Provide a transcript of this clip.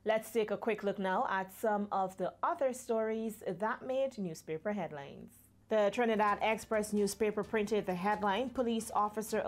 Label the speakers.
Speaker 1: Let's take a quick look now at some of the other stories that made newspaper headlines. The Trinidad Express newspaper printed the headline, "Police officer